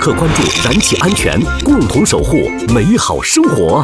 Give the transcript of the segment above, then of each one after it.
刻关注燃气安全，共同守护美好生活。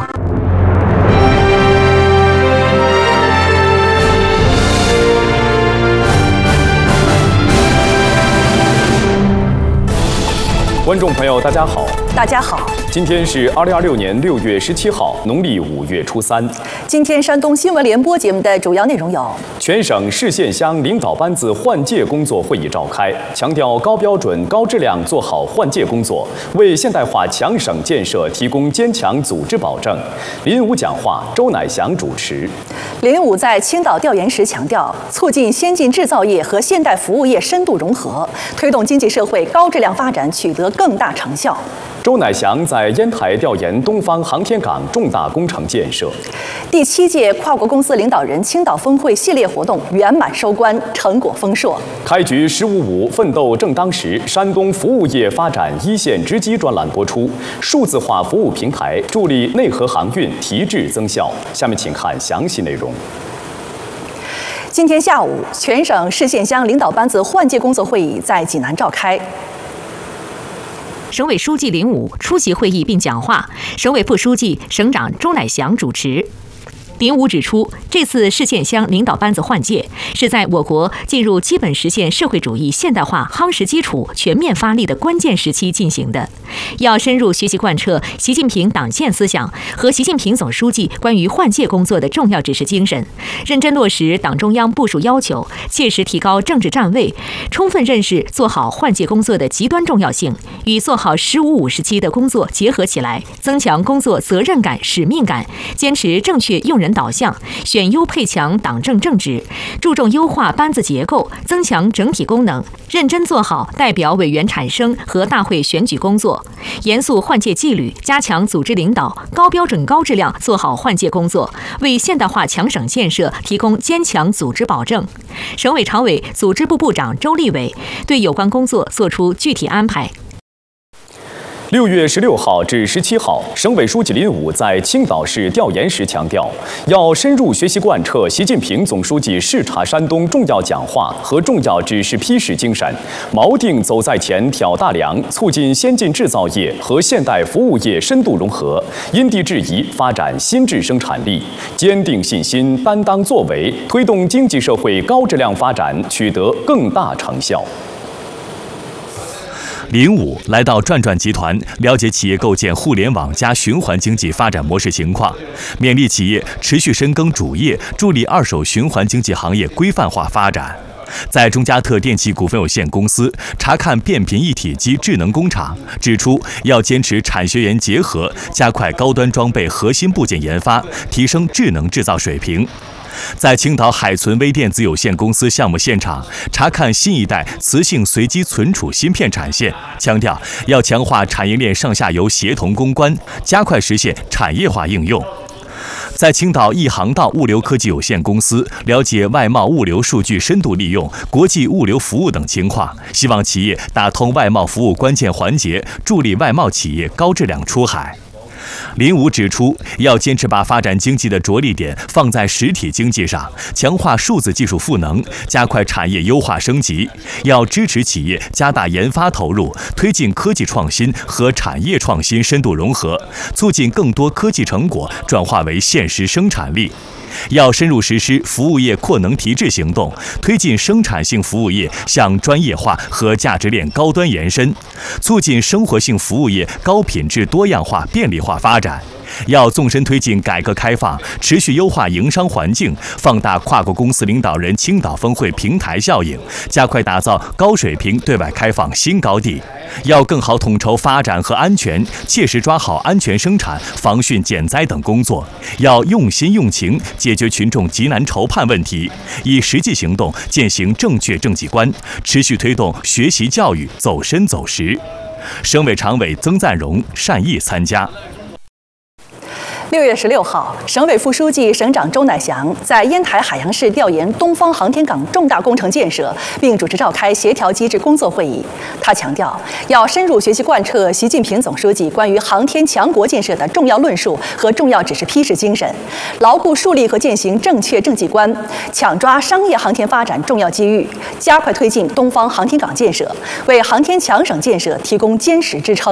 观众朋友，大家好。 大家好， 今天是2026年6月17号，农历5月初3。 今天山东新闻联播节目的主要内容有： 全省市县乡领导班子换届工作会议召开，强调高标准、高质量做好换届工作，为现代化强省建设提供坚强组织保证。林武讲话，周乃祥主持。 林武在青岛调研时强调，促进先进制造业和现代服务业深度融合，推动经济社会高质量发展取得更大成效。 周乃祥在烟台调研东方航天港重大工程建设。 第7届跨国公司领导人青岛峰会系列活动圆满收官，成果丰硕。 开局15.5奋斗正当时，山东服务业发展一线直击专栏播出，数字化服务平台助力内河航运提质增效。下面请看详细内容。 今天下午，全省市县乡领导班子换届工作会议在济南召开。 省委书记林武出席会议并讲话，省委副书记、省长周乃祥主持。林武指出，这次市县乡领导班子换届是在我国进入基本实现社会主义现代化夯实基础、全面发力的关键时期进行的，要深入学习贯彻习近平党宪思想和习近平总书记关于换届工作的重要指示精神，认真落实党中央部署要求，切实提高政治站位，充分认识做好换届工作的极端重要性，与做好15.5时期的工作结合起来，增强工作责任感、使命感，坚持正确用人导向，选优配强党政正直，注重优化班子结构，增强整体功能，认真做好代表委员产生和大会选举工作，严肃换届纪律，加强组织领导，高标准高质量做好换届工作，为现代化强省建设提供坚强组织保证。省委常委、组织部部长周立伟对有关工作作出具体安排。 6月16号至17号，省委书记林武在青岛市调研时强调，要深入学习贯彻习近平总书记视察山东重要讲话和重要指示批示精神，锚定走在前、挑大梁，促进先进制造业和现代服务业深度融合，因地制宜发展新质生产力，坚定信心、担当作为，推动经济社会高质量发展取得更大成效。 林武来到转转集团，了解企业构建互联网加循环经济发展模式情况，勉励企业持续深耕主业，助力二手循环经济行业规范化发展。在中嘉特电气股份有限公司查看变频一体机智能工厂，指出要坚持产学研结合，加快高端装备核心部件研发，提升智能制造水平。在青岛海存微电子有限公司项目现场查看新一代磁性随机存储芯片产线，强调要强化产业链上下游协同攻关，加快实现产业化应用。在青岛一航道物流科技有限公司了解外贸物流数据深度利用、国际物流服务等情况，希望企业打通外贸服务关键环节，助力外贸企业高质量出海。林武指出，要坚持把发展经济的着力点放在实体经济上，强化数字技术赋能，加快产业优化升级。要支持企业加大研发投入，推进科技创新和产业创新深度融合，促进更多科技成果转化为现实生产力。要深入实施服务业扩能提质行动，推进生产性服务业向专业化和价值链高端延伸，促进生活性服务业高品质多样化便利化发展。要纵深推进改革开放，持续优化营商环境，放大跨国公司领导人青岛峰会平台效应，加快打造高水平对外开放新高地。要更好统筹发展和安全，切实抓好安全生产、防汛减灾等工作。要用心用情解决群众急难愁盼问题，以实际行动践行正确政绩观，持续推动学习教育走深走实。省委常委曾赞荣善意参加。 6月16号，省委副书记、省长周乃祥在烟台海洋市调研东方航天港重大工程建设，并主持召开协调机制工作会议。他强调，要深入学习贯彻习近平总书记关于航天强国建设的重要论述和重要指示批示精神，牢固树立和践行正确政绩观，抢抓商业航天发展重要机遇，加快推进东方航天港建设，为航天强省建设提供坚实支撑。